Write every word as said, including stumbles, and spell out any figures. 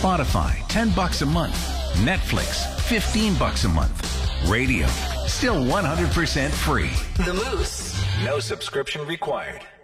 Spotify, ten bucks a month. Netflix, fifteen bucks a month. Radio, still one hundred percent free. The Moose. No subscription required.